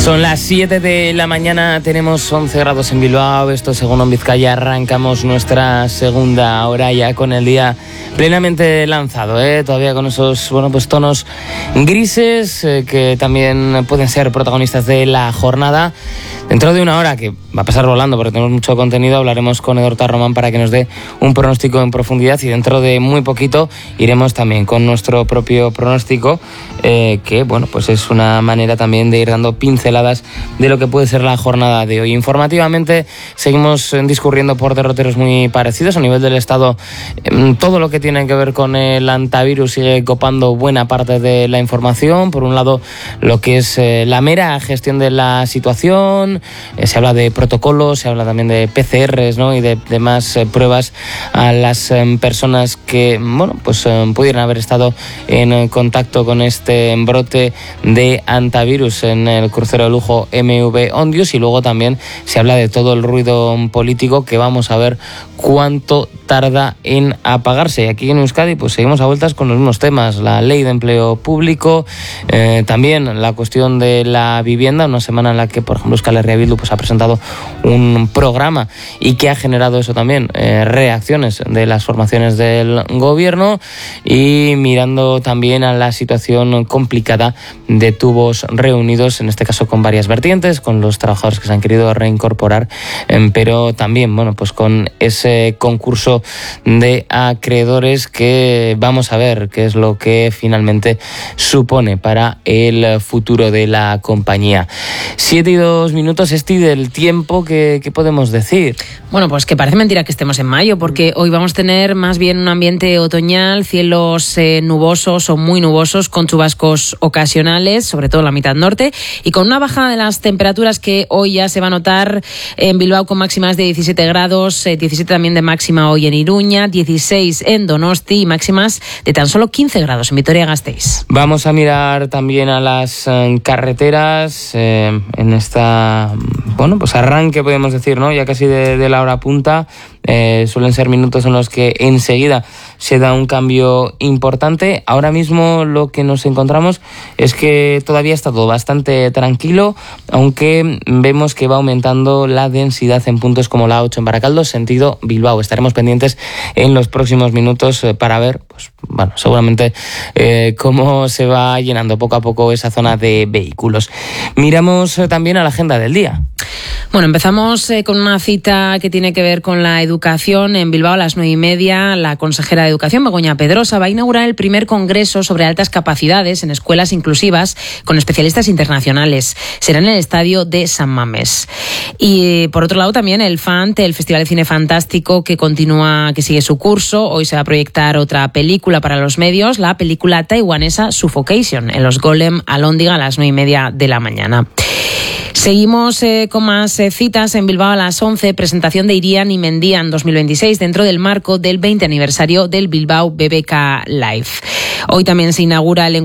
Son las 7 de la mañana, tenemos 11 grados en Bilbao, esto según en Vizcaya. Arrancamos nuestra segunda hora ya con el día plenamente lanzado, todavía con esos tonos grises que también pueden ser protagonistas de la jornada. Dentro de una hora, que va a pasar volando porque tenemos mucho contenido, hablaremos con Edorta Román para que nos dé un pronóstico en profundidad, y dentro de muy poquito iremos también con nuestro propio pronóstico, que pues es una manera también de ir dando pinceladas de lo que puede ser la jornada de hoy. Informativamente seguimos discurriendo por derroteros muy parecidos. A nivel del Estado, todo lo que tiene que ver con el antivirus sigue copando buena parte de la información. Por un lado, lo que es la mera gestión de la situación. Se habla de protocolos, se habla también de PCRs, ¿no? Y de demás pruebas a las personas que pudieran haber estado en contacto con este brote de antivirus en el crucero de lujo MV Ondius. Y luego también se habla de todo el ruido político, que vamos a ver cuánto tarda en apagarse. Y aquí en Euskadi seguimos a vueltas con los mismos temas: la ley de empleo público, también la cuestión de la vivienda, una semana en la que, por ejemplo, Euskal Herria Bildu ha presentado un programa y que ha generado eso también, reacciones de las formaciones del gobierno. Y mirando también a la situación complicada de Tubos Reunidos, en este caso con varias vertientes, con los trabajadores que se han querido reincorporar, pero también con ese concurso de acreedores que vamos a ver qué es lo que finalmente supone para el futuro de la compañía. 7:02 minutos, del tiempo que podemos decir. Bueno, pues que parece mentira que estemos en mayo, porque hoy vamos a tener más bien un ambiente otoñal, cielos nubosos o muy nubosos, con chubascos ocasionales, sobre todo en la mitad norte, y con una bajada de las temperaturas que hoy ya se va a notar en Bilbao, con máximas de 17 grados, 17 también de máxima hoy en Iruña, 16 en Donosti y máximas de tan solo 15 grados en Vitoria-Gasteiz. Vamos a mirar también a las carreteras en esta arranque, podemos decir, ¿no? Ya casi de la hora punta. Suelen ser minutos en los que enseguida se da un cambio importante. Ahora mismo lo que nos encontramos es que todavía está todo bastante tranquilo, aunque vemos que va aumentando la densidad en puntos como la 8 en Baracaldo, sentido Bilbao. Estaremos pendientes en los próximos minutos para ver, seguramente cómo se va llenando poco a poco esa zona de vehículos. Miramos también a la agenda del día. Bueno, empezamos con una cita que tiene que ver con la educación. En Bilbao, a las 9:30, la consejera de Educación, Begoña Pedrosa, va a inaugurar el primer congreso sobre altas capacidades en escuelas inclusivas con especialistas internacionales. Será en el estadio de San Mamés. Y por otro lado, también el FANT, el Festival de Cine Fantástico, que sigue su curso. Hoy se va a proyectar otra película para los medios, la película taiwanesa Suffocation, en los Golem Alhóndiga, a las 9:30 de la mañana. Seguimos con más citas. En Bilbao, a las 11, presentación de Irian y Mendian 2026 dentro del marco del 20 aniversario del Bilbao BBK Live. Hoy también se inaugura el